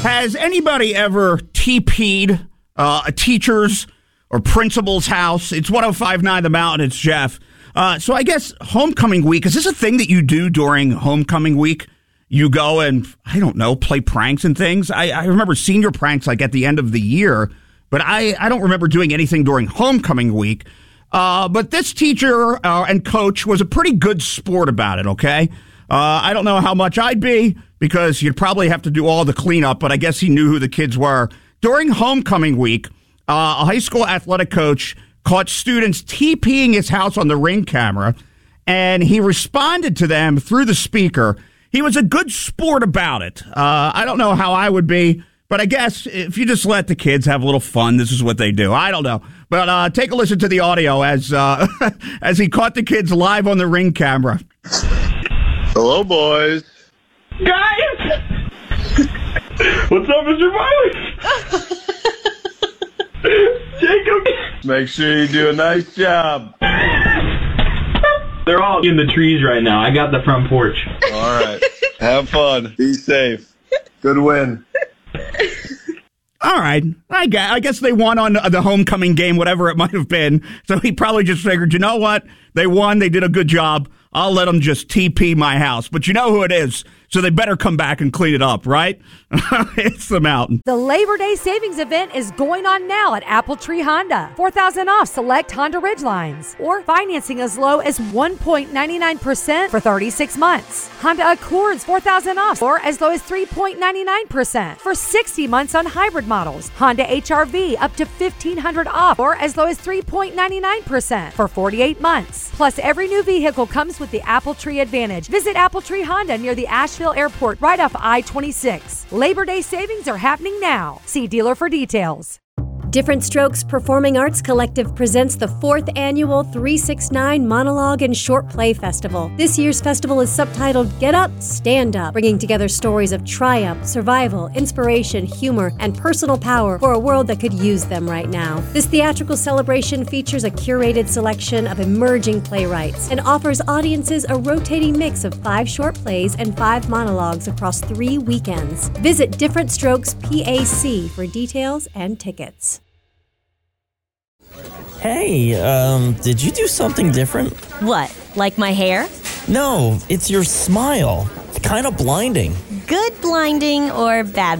Has anybody ever TP'd a teacher's or principal's house? It's 105.9 The Mountain. It's Jeff. So I guess homecoming week, is this a thing that you do during homecoming week? You go and, I don't know, play pranks and things? I remember senior pranks like at the end of the year, but I don't remember doing anything during homecoming week. But this teacher and coach was a pretty good sport about it, okay? I don't know how much I'd be because you'd probably have to do all the cleanup, but I guess he knew who the kids were. During homecoming week, a high school athletic coach caught students TPing his house on the Ring camera, and he responded to them through the speaker. He was a good sport about it. I don't know how I would be, but I guess if you just let the kids have a little fun, this is what they do. I don't know. But take a listen to the audio as as he caught the kids live on the Ring camera. Hello, boys. Guys! What's up, Mr. Miley? Jacob! Make sure you do a nice job. They're all in the trees right now. I got the front porch. All right. Have fun. Be safe. Good win. All right. I guess they won on the homecoming game, whatever it might have been. So he probably just figured, you know what? They won. They did a good job. I'll let them just TP my house. But you know who it is, so they better come back and clean it up, right? It's the Mountain. The Labor Day savings event is going on now at Apple Tree Honda. $4,000 off select Honda Ridgelines, or financing as low as 1.99% for 36 months. Honda Accords $4,000 off, or as low as 3.99% for 60 months on hybrid models. Honda HR-V up to $1,500 off, or as low as 3.99% for 48 months. Plus, every new vehicle comes with the Apple Tree Advantage. Visit Apple Tree Honda near the Asheville Airport right off I-26. Labor Day savings are happening now. See dealer for details. Different Strokes Performing Arts Collective presents the 4th annual 369 Monologue and Short Play Festival. This year's festival is subtitled Get Up, Stand Up, bringing together stories of triumph, survival, inspiration, humor, and personal power for a world that could use them right now. This theatrical celebration features a curated selection of emerging playwrights and offers audiences a rotating mix of 5 short plays and 5 monologues across 3 weekends. Visit Different Strokes PAC for details and tickets. Hey, did you do something different? What, like my hair? No, it's your smile. Kind of blinding. Good blinding or bad